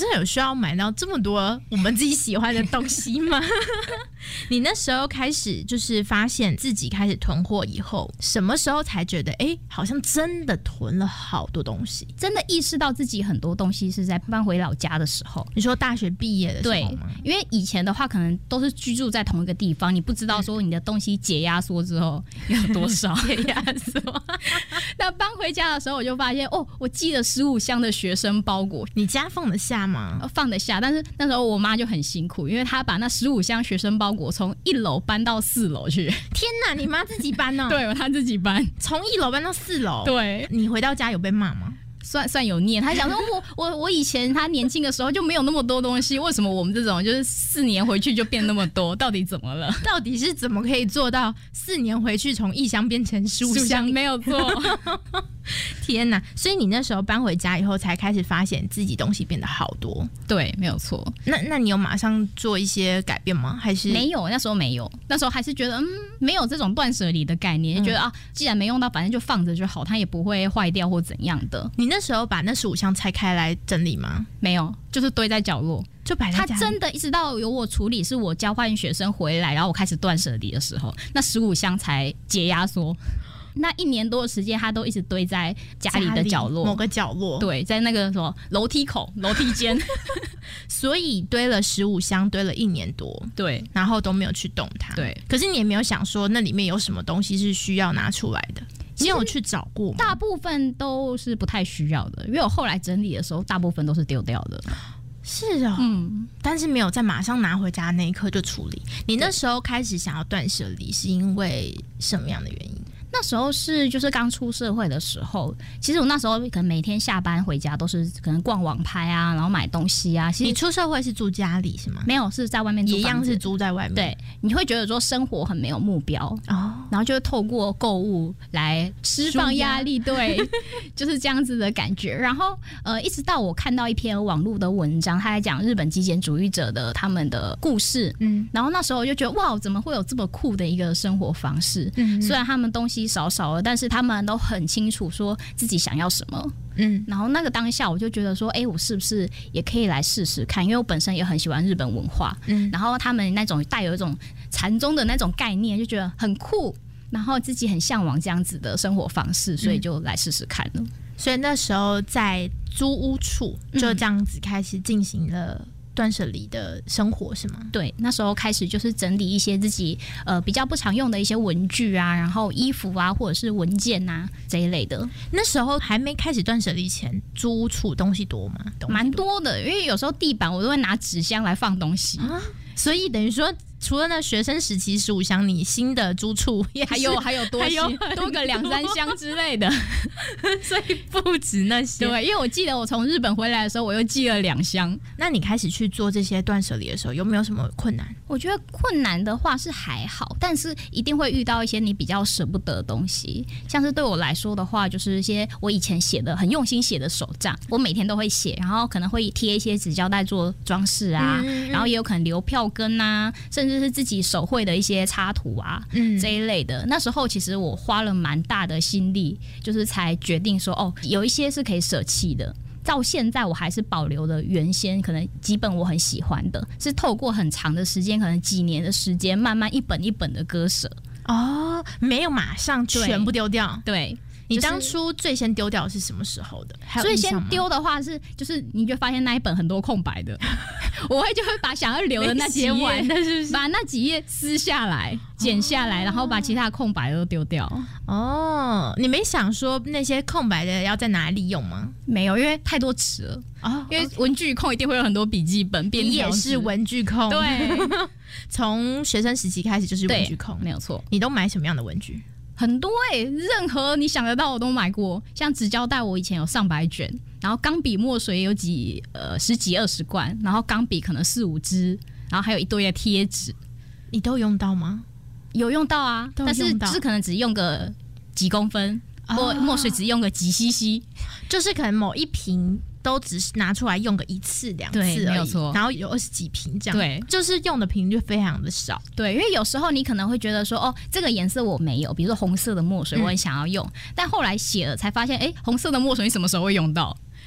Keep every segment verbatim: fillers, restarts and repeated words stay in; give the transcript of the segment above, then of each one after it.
真的有需要买到这么多我们自己喜欢的东西吗？你那时候开始就是发现自己开始囤货以后，什么时候才觉得哎，好像真的囤了好多东西， 真的意识到自己很多东西是在搬回老家的时候。 你说大学毕业的时候吗？ 对，因为以前的话可能都是居住在同一个地方，你不知道说你的东西解压缩之后有多少解压缩。那搬回家的时候我就发现，哦，我寄了十五箱的学生包裹。 你家放得下吗？ 放得下，但是那时候我妈就很辛苦，因为她把那十五箱学生包裹从一楼搬到四楼去。 天哪，你妈自己搬哦？ 对，她自己搬， 从一楼搬到四楼。 对， 你回到家有被骂吗？ 算算有念，他讲说我我我以前他年轻的时候就没有那么多东西，为什么我们这种就是四年回去就变那么多？到底怎么了？ 到底是怎么可以做到四年回去从一箱变成十五箱？ 没有做。 天哪！所以你那时候搬回家以后，才开始发现自己东西变得好多。 对，没有错。 那那你有马上做一些改变吗？还是没有？那时候没有，那时候还是觉得嗯，没有这种断舍离的概念，就觉得、嗯、啊，既然没用到，反正就放着就好，它也不会坏掉或怎样的。 你那时候把那十五箱拆开来整理吗？ 没有，就是堆在角落。 就摆在家里。 他真的一直到有我处理，是我交换学生回来，然后我开始断舍离的时候，那十五箱才解压缩。那一年多的时间，他都一直堆在家里的角落， 某个角落。 对，在那个什么楼梯口、楼梯间， 所以堆了十五箱，堆了一年多。 对， 然后都没有去动它。 对， 可是你也没有想说那里面有什么东西是需要拿出来的。你有去找过吗？ 大部分都是不太需要的，因为我后来整理的时候，大部分都是丢掉的。 是哦， 嗯， 但是没有在马上拿回家那一刻就处理。你那时候开始想要断舍离，是因为什么样的原因？ 那时候是就是刚出社会的时候，其实我那时候可能每天下班回家都是可能逛网拍啊，然后买东西啊。其实你出社会是住家里是吗？ 没有，是在外面租房子， 也一样是租在外面。 对，你会觉得说生活很没有目标哦，然后就会透过购物来释放压力，对，就是这样子的感觉。然后呃，一直到我看到一篇网络的文章，他在讲日本极简主义者的他们的故事，嗯，然后那时候我就觉得哇，怎么会有这么酷的一个生活方式？嗯，虽然他们东西少少了，但是他们都很清楚说自己想要什么。嗯，然后那个当下我就觉得说，哎、欸，我是不是也可以来试试看？因为我本身也很喜欢日本文化，嗯，然后他们那种带有一种禅宗的那种概念，就觉得很酷，然后自己很向往这样子的生活方式，所以就来试试看了。嗯、 所以那时候在租屋处就这样子开始进行了断舍离的生活是吗？ 对，那时候开始就是整理一些自己呃比较不常用的一些文具啊，然后衣服啊，或者是文件啊这一类的。 那时候还没开始断舍离前，租屋处东西多吗？ 蛮多的，因为有时候地板我都会拿纸箱来放东西， 啊、所以等于说。除了那学生时期十五箱，你新的租处也还有还有多些多个两三箱之类的， 所以不止那些。 对，因为我记得我从日本回来的时候，我又寄了两箱。 那你开始去做这些断舍离的时候，有没有什么困难？ 我觉得困难的话是还好，但是一定会遇到一些你比较舍不得的东西。像是对我来说的话，就是一些我以前写的很用心写的手账，我每天都会写，然后可能会贴一些纸胶带做装饰啊，嗯嗯然后也有可能留票根啊，甚至就是自己手绘的一些插图啊，嗯，这一类的。那时候其实我花了蛮大的心力，就是才决定说，哦，有一些是可以舍弃的。到现在我还是保留了原先可能几本我很喜欢的，是透过很长的时间，可能几年的时间，慢慢一本一本的割舍。 哦，没有马上全部丢掉。 对。 你当初最先丢掉的是什么时候的？ 所以先丢的话是，就是你就发现那一本很多空白的，我会就会把想要留的那几页，把那几页撕下来、剪下来，然后把其他空白的都丢掉。 哦，你没想说那些空白的要在哪里用吗？ 没有，因为太多纸了。哦，因为文具控一定会有很多笔记本， 你也是文具控。 对， 从学生时期开始就是文具控， 没有错。 你都买什么样的文具？ 很多哎、欸，任何你想得到我都买过。像纸胶带，我以前有上百卷，然后钢笔墨水有几呃十几二十罐，然后钢笔可能四五支，然后还有一堆的贴纸。 你都用到吗？ 有用到啊， 到但是就是可能只用个几公分，或、哦、墨水只用个几 C C， 就是可能某一瓶。都只是拿出来用个一次两次而已， 没有错。 然后有二十几瓶这样， 对， 就是用的频率非常的少。 对，因为有时候你可能会觉得说，哦，这个颜色我没有，比如说红色的墨水，我很想要用，嗯、但后来写了才发现，哎，红色的墨水你什么时候会用到？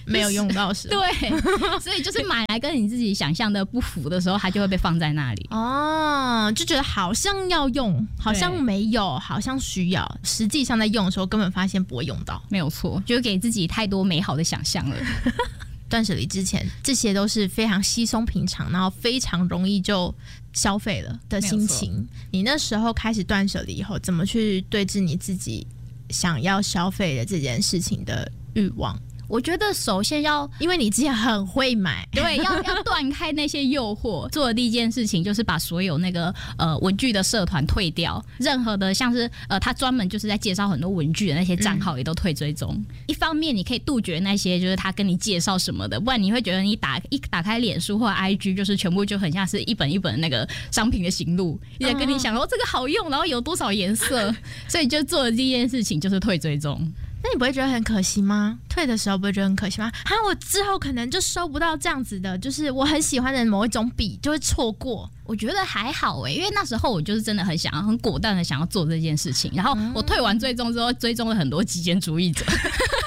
没有用到时候， 对，所以就是买来跟你自己想象的不符的时候，它就会被放在那里。 哦，就觉得好像要用，好像没有，好像需要，实际上在用的时候根本发现不会用到， 没有错，就给自己太多美好的想象了。 断舍离之前，这些都是非常稀松平常，然后非常容易就消费了的心情。你那时候开始断舍离以后，怎么去对峙你自己想要消费的这件事情的欲望？ 我觉得首先要， 因为你之前很会买， 对，要要断开那些诱惑。做的第一件事情就是把所有那个呃文具的社团退掉，任何的像是呃他专门就是在介绍很多文具的那些账号也都退追踪。嗯、一方面你可以杜绝那些就是他跟你介绍什么的，不然你会觉得你打一打开脸书或 I G 就是全部就很像是一本一本那个商品的型录，也在跟你讲说、哦、这个好用，然后有多少颜色，所以就做的第一件事情就是退追踪。 那你不会觉得很可惜吗？退的时候不会觉得很可惜吗？啊，我之后可能就收不到这样子的，就是我很喜欢的某一种笔，就会错过。 我觉得还好哎、欸，因为那时候我就是真的很想要、很果断的想要做这件事情。然后我退完追踪之后，追踪了很多极简主义者。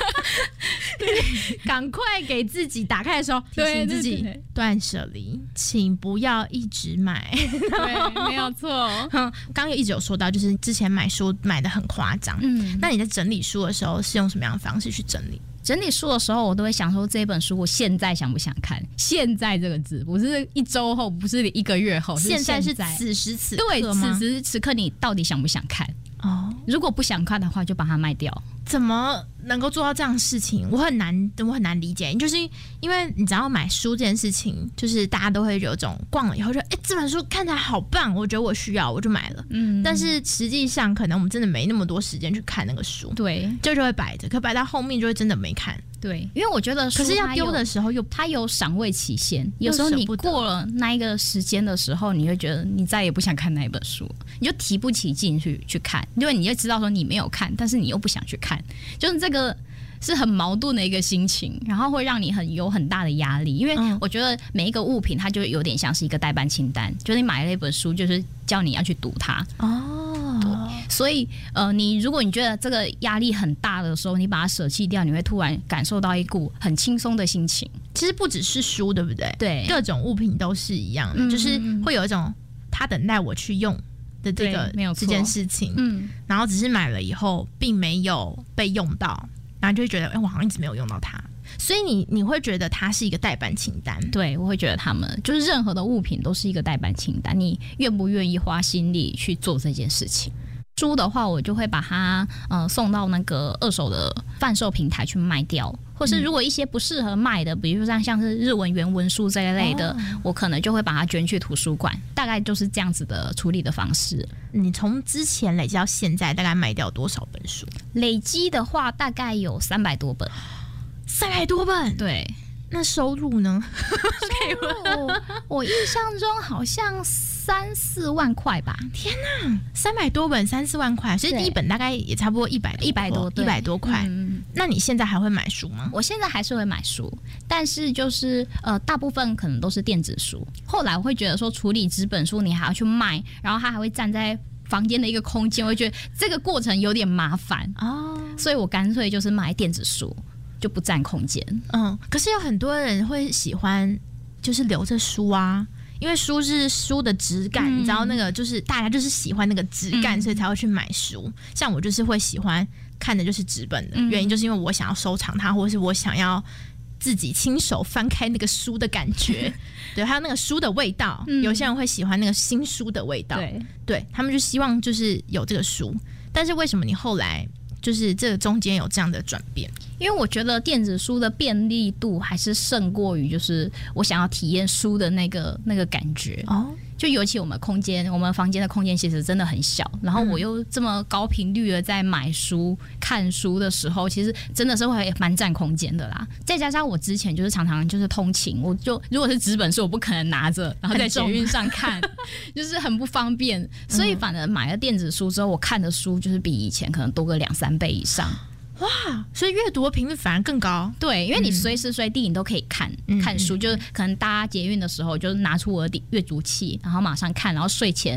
赶快给自己打开的时候提醒自己断舍离，请不要一直买。 对，没有错。 刚刚一直有说到，就是之前买书买的很夸张。嗯，那你在整理书的时候是用什么样的方式去整理？ 整理书的时候，我都会想说这本书我现在想不想看？现在这个字不是一周后，不是一个月后， 现在是现在此时此刻对， 吗？ 此时此刻你到底想不想看？ 哦， 如果不想看的话，就把它卖掉。 怎么能够做到这样的事情？我很难，我很难理解。就是因为你知道买书这件事情，就是大家都会有种逛了以后就，哎、欸，这本书看起来好棒，我觉得我需要，我就买了。嗯，但是实际上可能我们真的没那么多时间去看那个书， 对， 就就会摆着，可摆到后面就会真的没看。 对，因为我觉得书可是要丢的时候又它有赏味期限，有时候你过了那一个时间的时候，你会觉得你再也不想看那一本书，你就提不起劲去去看，因为你就知道说你没有看，但是你又不想去看，就是这个是很矛盾的一个心情，然后会让你很有很大的压力。因为我觉得每一个物品它就有点像是一个待办清单，就是你买了一本书，就是叫你要去读它。哦。所以，呃，你如果你觉得这个压力很大的时候，你把它舍弃掉，你会突然感受到一股很轻松的心情。 其实不只是书，对不对？ 对， 各种物品都是一样的，嗯、就是会有一种它等待我去用的这个没有这件事情，嗯，然后只是买了以后并没有被用到，然后就会觉得，哎、欸，我好像一直没有用到它。所以你你会觉得它是一个待办清单？ 对，我会觉得他们就是任何的物品都是一个待办清单，你愿不愿意花心力去做这件事情？书的话，我就会把它呃送到那个二手的贩售平台去卖掉，或是如果一些不适合卖的，比如说像是日文原文书这一类的，哦、我可能就会把它捐去图书馆，大概就是这样子的处理的方式。 你从之前累积到现在，大概卖掉多少本书？ 累积的话，大概有三百多本。 三百多本， 对。 那收入呢？ 收入我印象中好像三四万块吧。 天哪，三百多本三四万块，所以第一本大概也差不多一百一百多一百多块。嗯，那你现在还会买书吗？ 我现在还是会买书，但是就是呃，大部分可能都是电子书。后来我会觉得说，处理纸本书你还要去卖，然后它还会站在房间的一个空间，我会觉得这个过程有点麻烦哦，所以我干脆就是买电子书。就不占空间。 嗯，可是有很多人会喜欢，就是留着书啊，因为书是书的质感，嗯、你知道那个就是大家就是喜欢那个质感，嗯、所以才会去买书。像我就是会喜欢看的就是纸本的，嗯、原因就是因为我想要收藏它，或者是我想要自己亲手翻开那个书的感觉，对，还有那个书的味道。嗯、有些人会喜欢那个新书的味道，对，对他们就希望就是有这个书。但是为什么你后来就是这个中间有这样的转变？ 因为我觉得电子书的便利度还是胜过于就是我想要体验书的那个那个感觉哦。就尤其我们空间，我们房间的空间其实真的很小，然后我又这么高频率的在买书、看书的时候，其实真的是会蛮占空间的啦。再加上我之前就是常常就是通勤，我就如果是纸本书，我不可能拿着，然后在捷运上看，就是很不方便。所以反而买了电子书之后，我看的书就是比以前可能多个两三倍以上。 哇，所以阅读的频率反而更高。 对，因为你随时随地你都可以看、嗯、看书，就是可能搭捷运的时候，就拿出我的阅读器，然后马上看，然后睡前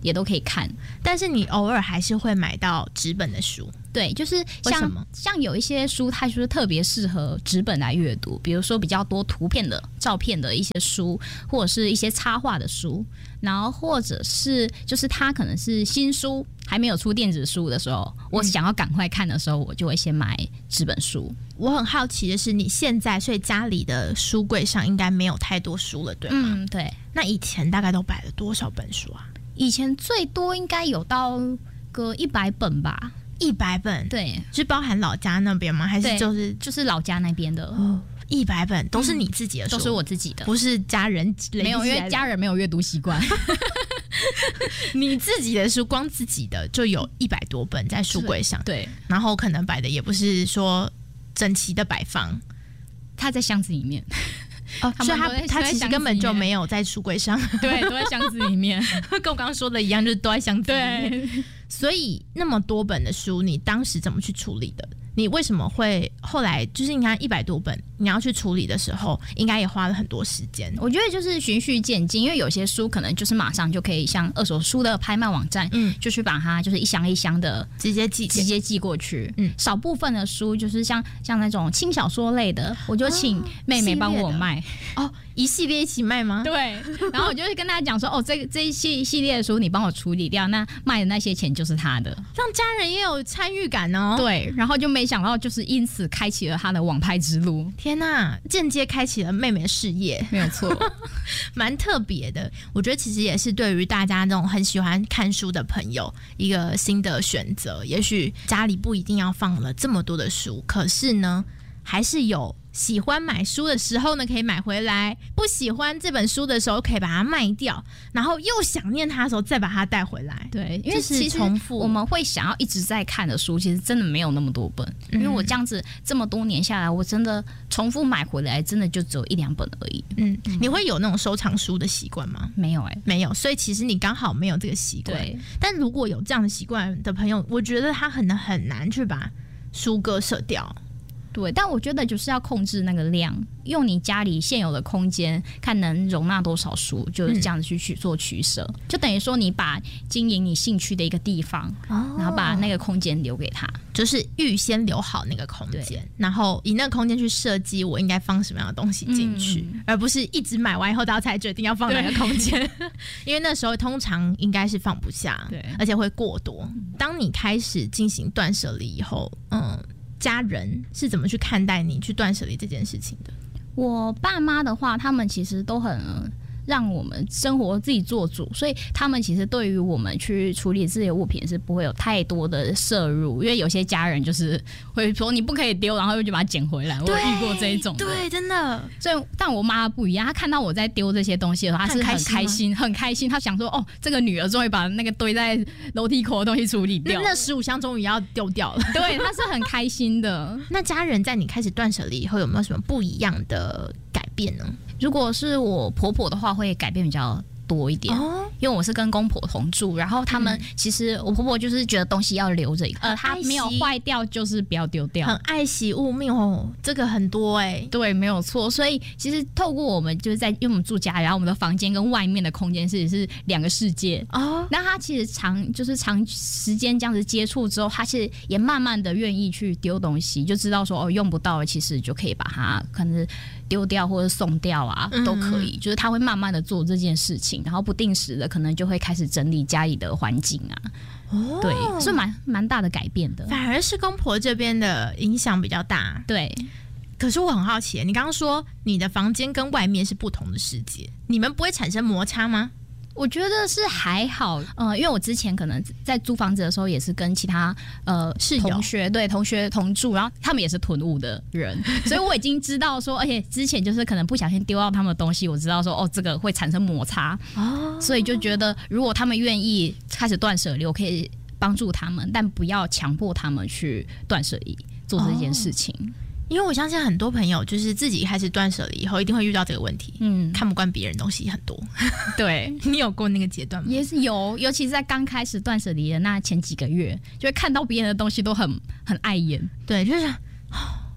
也都可以看。 但是你偶尔还是会买到纸本的书。 对，就是像像有一些书，它就是特别适合纸本来阅读，比如说比较多图片的、照片的一些书，或者是一些插画的书，然后或者是就是它可能是新书还没有出电子书的时候，我想要赶快看的时候，我就会先买纸本书。 我很好奇的是，你现在所以家里的书柜上应该没有太多书了，对吗？ 嗯，对。 那以前大概都摆了多少本书啊？ 以前最多应该有到个一百本吧。 一百本， 对， 是包含老家那边吗？还是就是就是老家那边的？哦， 一百本都是你自己的书， 嗯，都是我自己的， 不是家人没有，因为家人没有阅读习惯。 你自己的书，光自己的就有一百多本在书柜上， 对， 然后可能摆的也不是说整齐的摆放， 它在箱子里面。 哦，所以他他其实根本就没有在书柜上， 对，都在箱子里面， 跟我刚刚说的一样，就是都在箱子里面。 对， 所以那么多本的书，你当时怎么去处理的？你为什么会后来就是你看一百多本，你要去处理的时候，应该也花了很多时间。 我觉得就是循序渐进，因为有些书可能就是马上就可以像二手书的拍卖网站，嗯，就去把它就是一箱一箱的直接寄直接寄过去。嗯，少部分的书就是像像那种轻小说类的，我就请妹妹帮我卖。 哦，一系列一起卖吗？ 对，然后我就会跟大家讲说，哦，这这一系系列的书你帮我处理掉，那卖的那些钱就是他的， 让家人也有参与感哦。 对，然后就没想到就是因此开启了他的网拍之路。 天哪，间接开启了妹妹的事业， 没有错， 蛮特别的。我觉得其实也是对于大家那种很喜欢看书的朋友一个新的选择。也许家里不一定要放了这么多的书，可是呢，还是有喜欢买书的时候呢，可以买回来；不喜欢这本书的时候，可以把它卖掉，然后又想念它的时候，再把它带回来。 对，因为其实我们会想要一直在看的书，其实真的没有那么多本。嗯、因为我这样子这么多年下来，我真的重复买回来，真的就只有一两本而已。嗯， 嗯你会有那种收藏书的习惯吗？ 没有哎、欸， 没有。所以其实你刚好没有这个习惯。 对， 但如果有这样的习惯的朋友，我觉得他很难很难去把书割舍掉。 对，但我觉得就是要控制那个量，用你家里现有的空间，看能容纳多少书，就是这样子去去做取舍、嗯。就等于说，你把经营你兴趣的一个地方，哦、然后把那个空间留给他， 就是预先留好那个空间，然后以那个空间去设计我应该放什么样的东西进去、嗯，而不是一直买完以后大家才决定要放哪个空间，因为那时候通常应该是放不下，对，而且会过多。当你开始进行断舍离以后，嗯。家人是怎么去看待你去断舍离这件事情的？ 我爸妈的话，他们其实都很让我们生活自己做主，所以他们其实对于我们去处理自己的物品是不会有太多的摄入，因为有些家人就是会说你不可以丢，然后就把它捡回来。我有遇过这一种的， 对，真的。 所以，但我妈不一样，她看到我在丢这些东西的时候，她是很开心，很开心。她想说，哦，这个女儿终于把那个堆在楼梯口的东西处理掉了， 那十五箱终于要丢掉了。 对，她是很开心的。 那家人在你开始断舍离以后，有没有什么不一样的改变呢？ 如果是我婆婆的话，会改变比较多一点、哦，因为我是跟公婆同住，然后他们、嗯、其实我婆婆就是觉得东西要留着，呃，它没有坏掉就是不要丢掉， 很爱惜物命哦，这个很多哎、欸， 对，没有错。所以其实透过我们就是在因为我们住家，然后我们的房间跟外面的空间是是两个世界哦。那他其实长就是长时间这样子接触之后，他其实也慢慢的愿意去丢东西，就知道说哦用不到了，其实就可以把它可能丢掉或者送掉啊，都可以。嗯、就是他会慢慢的做这件事情。然后不定时的可能就会开始整理家里的环境啊，哦，对，是蛮蛮大的改变的。 反而是公婆这边的影响比较大， 对。 可是我很好奇，你刚刚说你的房间跟外面是不同的世界，你们不会产生摩擦吗？ 我觉得是还好，呃，因为我之前可能在租房子的时候，也是跟其他呃室友同学对同学同住，然后他们也是囤物的人，所以我已经知道说，而且之前就是可能不小心丢到他们的东西，我知道说哦，这个会产生摩擦，哦，所以就觉得如果他们愿意开始断舍离，我可以帮助他们，但不要强迫他们去断舍离做这件事情。哦， 因为我相信很多朋友就是自己开始断舍离以后，一定会遇到这个问题，嗯，看不惯别人东西很多。 对， 你有过那个阶段吗？ 也是有，尤其是在刚开始断舍离的那前几个月，就会看到别人的东西都很很碍眼。 对，就是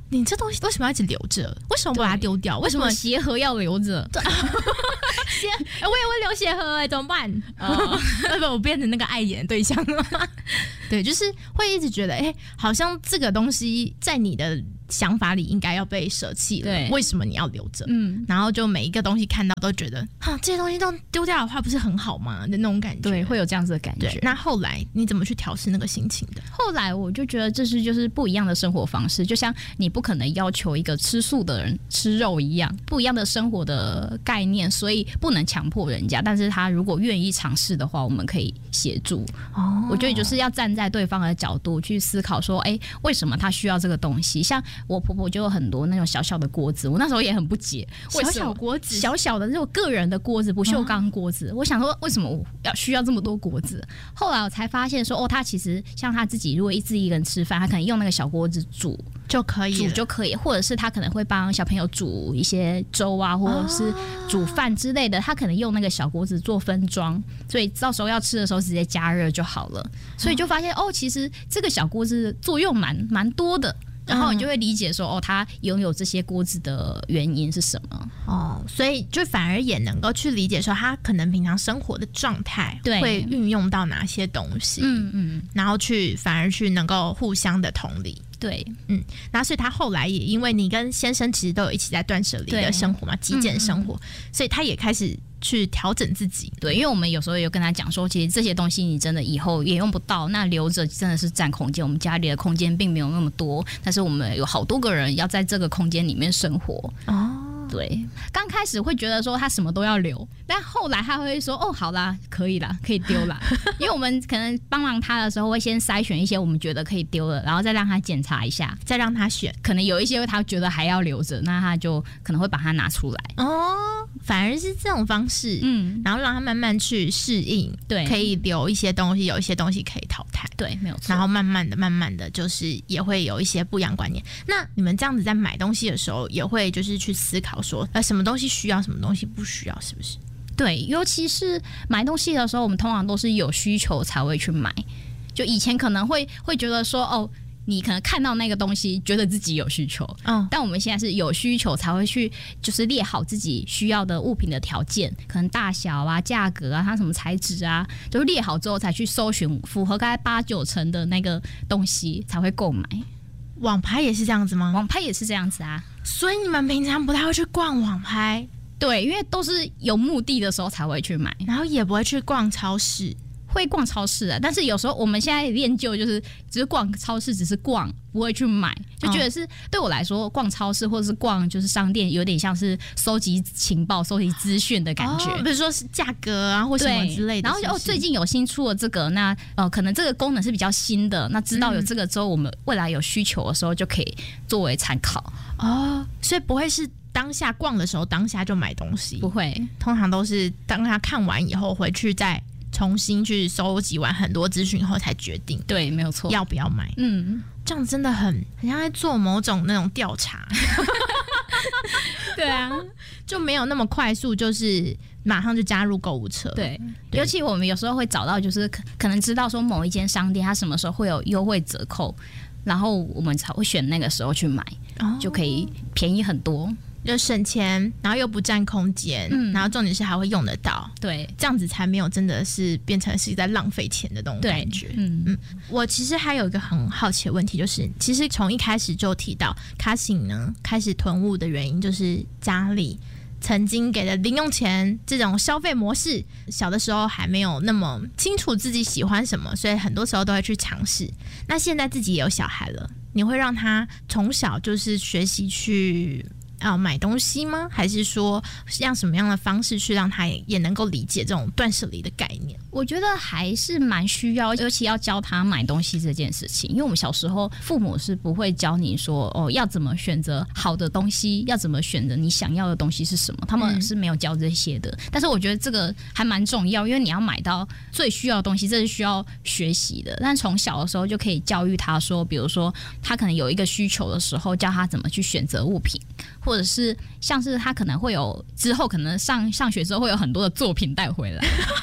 你这东西为什么要一直留着？为什么不把它丢掉？为什么鞋盒要留着？ 鞋、欸，我也会留鞋盒哎、欸，怎么办？哦，要不我变成那个碍眼的对象了。对，就是会一直觉得，哎、欸，好像这个东西在你的想法里应该要被舍弃了，为什么你要留着？嗯，然后就每一个东西看到都觉得，哈，这些东西都丢掉的话，不是很好吗？的那种感觉， 对，会有这样子的感觉。 那后来你怎么去调试那个心情的？ 后来我就觉得这是就是不一样的生活方式，就像你不可能要求一个吃素的人吃肉一样，不一样的生活的概念，所以不能强迫人家。但是他如果愿意尝试的话，我们可以协助。哦，我觉得就是要站在对方的角度去思考说，哎、欸，为什么他需要这个东西？像我婆婆就有很多那种小小的锅子，我那时候也很不解， 小小锅子， 小小的那种个人的锅子，不锈钢锅子。哦、我想说，为什么我要需要这么多锅子？后来我才发现说，哦，他其实像他自己，如果一自己一个人吃饭，他可能用那个小锅子煮就可以， 煮就可以，或者是他可能会帮小朋友煮一些粥啊，或者是煮饭之类的，他可能用那个小锅子做分装，所以到时候要吃的时候直接加热就好了。所以就发现哦，其实这个小锅子作用蛮蛮多的。然后你就会理解说，哦，他拥有这些锅子的原因是什么？ 哦，所以就反而也能够去理解说，他可能平常生活的状态会运用到哪些东西，嗯嗯，然后去反而去能够互相的同理。 对， 嗯，然后所以他后来也因为你跟先生其实都有一起在断舍离的生活嘛，极简生活，嗯嗯，所以他也开始去调整自己。 对，因为我们有时候有跟他讲说，其实这些东西你真的以后也用不到，那留着真的是占空间。我们家里的空间并没有那么多，但是我们有好多个人要在这个空间里面生活。哦。对，刚开始会觉得说他什么都要留，但后来他会说哦，好啦，可以啦，可以丢啦。因为我们可能帮忙他的时候会先筛选一些我们觉得可以丢的，然后再让他检查一下， 再让他选。 可能有一些他觉得还要留着，那他就可能会把它拿出来。 哦，反而是这种方式，嗯，然后让他慢慢去适应，对，可以留一些东西，有一些东西可以淘汰， 对，没有错。 然后慢慢的、慢慢的，就是也会有一些不一样观念。那你们这样子在买东西的时候，也会就是去思考说，呃，什么东西需要，什么东西不需要，是不是？ 对，尤其是买东西的时候，我们通常都是有需求才会去买。就以前可能会会觉得说，哦，你可能看到那个东西，觉得自己有需求，嗯，但我们现在是有需求才会去，就是列好自己需要的物品的条件，可能大小啊、价格啊、它什么材质啊，就是列好之后才去搜寻符合大概八九成的那个东西才会购买。 网拍也是这样子吗？ 网拍也是这样子啊。 所以你们平常不太会去逛网拍？ 对，因为都是有目的的时候才会去买， 然后也不会去逛超市。 会逛超市啊，但是有时候我们现在练就就是只是逛超市，只是逛，不会去买，就觉得是、哦、对我来说，逛超市或者是逛就是商店，有点像是收集情报、收集资讯的感觉， 哦、比如说是价格啊或什么之类的。 然后哦，最近有新出了这个，那呃可能这个功能是比较新的，那知道有这个之后，我们未来有需求的时候就可以作为参考哦，所以不会是当下逛的时候当下就买东西， 不会， 通常都是当他看完以后回去再重新去收集完很多资讯后才决定， 对，没有错， 要不要买？嗯，这样真的很很像在做某种那种调查。对啊，就没有那么快速，就是马上就加入购物车。 对，对，尤其我们有时候会找到，就是可可能知道说某一间商店它什么时候会有优惠折扣，然后我们才会选那个时候去买，哦、就可以便宜很多。 就省钱，然后又不占空间，嗯，然后重点是还会用得到， 对， 这样子才没有真的是变成是在浪费钱的那种感觉。嗯嗯，我其实还有一个很好奇的问题，就是其实从一开始就提到卡辛呢开始囤物的原因，就是家里曾经给的零用钱这种消费模式，小的时候还没有那么清楚自己喜欢什么，所以很多时候都会去尝试。那现在自己也有小孩了，你会让他从小就是学习去啊，买东西吗？还是说用什么样的方式去让他 也, 也能够理解这种断舍离的概念？ 我觉得还是蛮需要，尤其要教他买东西这件事情。因为我们小时候父母是不会教你说哦，要怎么选择好的东西，要怎么选择你想要的东西是什么，他们是没有教这些的。嗯、但是我觉得这个还蛮重要，因为你要买到最需要的东西，这是需要学习的。但从小的时候就可以教育他说，比如说他可能有一个需求的时候，教他怎么去选择物品。或者是像是他可能会有之后可能上上学之后会有很多的作品带回来，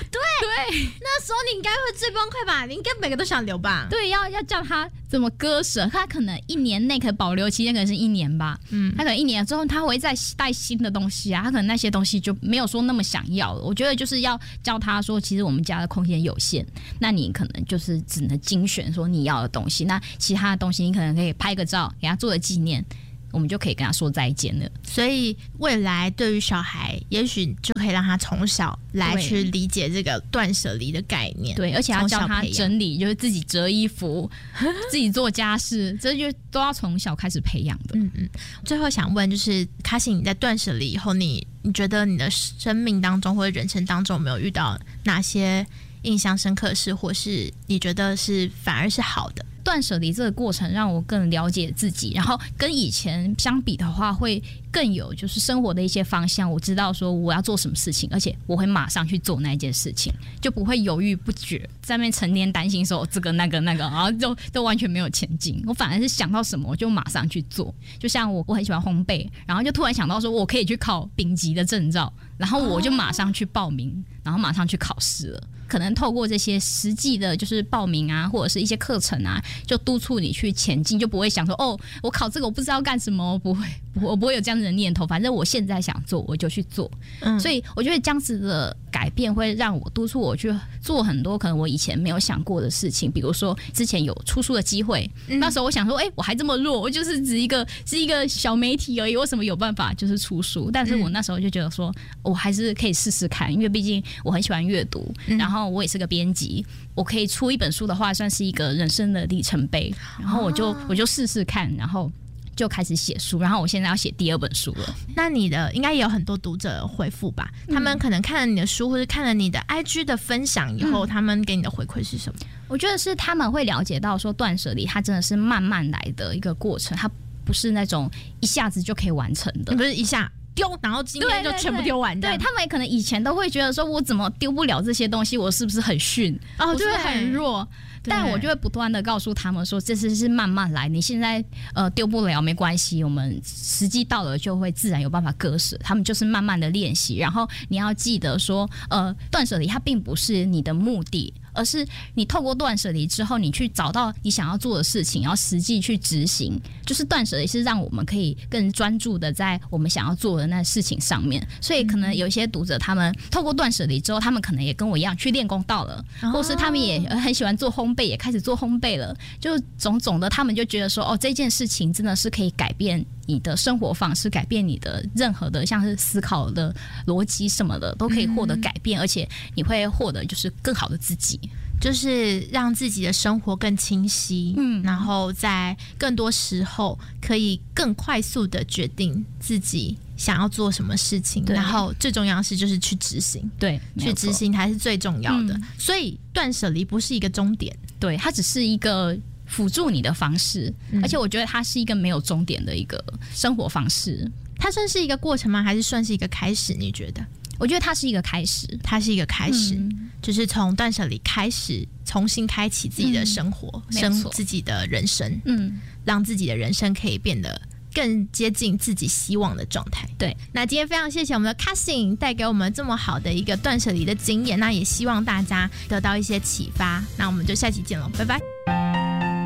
对， 那时候你应该会最崩溃吧？你应该每个都想留吧？ 对，要要叫他怎么割舍，他可能一年内可能保留期间可能是一年吧，嗯，他可能一年之后他会再带新的东西啊，他可能那些东西就没有说那么想要了。我觉得就是要教他说，其实我们家的空间有限，那你可能就是只能精选说你要的东西，那其他的东西你可能可以拍个照给他做个纪念，我们就可以跟他说再见了。 所以未来对于小孩，也许就可以让他从小来去理解这个断舍离的概念。 对，而且要教他整理，就是自己折衣服自己做家事，这就都要从小开始培养的。 嗯嗯。最后想问，就是卡西，你在断舍离以后，你你觉得你的生命当中或者人生当中有没有遇到哪些印象深刻的事，或是你觉得是反而是好的？ 断舍离这个过程让我更了解自己，然后跟以前相比的话会更有就是生活的一些方向，我知道说我要做什么事情，而且我会马上去做那件事情，就不会犹豫不决在那边成天担心说这个那个那个，然后就都完全没有前进。我反而是想到什么我就马上去做，就像我我很喜欢烘焙，然后就突然想到说我可以去考丙级的证照，然后我就马上去报名，然后马上去考试了。可能透过这些实际的就是报名啊，或者是一些课程啊，就督促你去前进，就不会想说哦我考这个我不知道干什么，不会我不会有这样子的念头，反正我现在想做我就去做。嗯，所以我觉得这样子的改变会让我督促我去做很多可能我以前没有想过的事情，比如说之前有出书的机会，嗯，那时候我想说哎、欸、我还这么弱，我就是只一个是一个小媒体而已，为什么有办法就是出书？但是我那时候就觉得说我还是可以试试看，因为毕竟我很喜欢阅读，嗯，然后我也是个编辑，我可以出一本书的话算是一个人生的里程碑，然后我就、哦、我就试试看，然后就开始写书，然后我现在要写第二本书了。 那你的应该也有很多读者回复吧，嗯，他们可能看了你的书或者看了你的 I G 的分享以后，嗯，他们给你的回馈是什么？ 我觉得是他们会了解到说断舍离它真的是慢慢来的一个过程，它不是那种一下子就可以完成的， 不是一下丢，然后今天就全部丢完。 对，他们可能以前都会觉得说我怎么丢不了这些东西，我是不是很逊，哦，就会很弱，但我就会不断的告诉他们说这次是慢慢来，你现在呃丢不了没关系，我们时机到了就会自然有办法割舍，他们就是慢慢的练习，然后你要记得说呃断舍离它并不是你的目的，而是你透过断舍离之后，你去找到你想要做的事情，然后实际去执行。就是断舍离是让我们可以更专注的在我们想要做的那事情上面。所以可能有一些读者，他们透过断舍离之后，他们可能也跟我一样去练功道了，哦，或是他们也很喜欢做烘焙，也开始做烘焙了。就种种的，他们就觉得说，哦，这件事情真的是可以改变你的生活方式，改变你的任何的像是思考的逻辑什么的，都可以获得改变，嗯，而且你会获得就是更好的自己。 就是让自己的生活更清晰，嗯，然后在更多时候可以更快速的决定自己想要做什么事情，然后最重要的是就是去执行， 对， 去执行才是最重要的。嗯，所以断舍离不是一个终点， 对，它只是一个辅助你的方式，嗯，而且我觉得它是一个没有终点的一个生活方式。 它算是一个过程吗？还是算是一个开始？你觉得？ 我觉得它是一个开始， 它是一个开始，嗯，就是从断舍离开始，重新开启自己的生活，嗯，生自己的人生，嗯，让自己的人生可以变得更接近自己希望的状态。 对， 那今天非常谢谢我们的 Cassie 带给我们这么好的一个断舍离的经验，那也希望大家得到一些启发。那我们就下期见了，拜拜。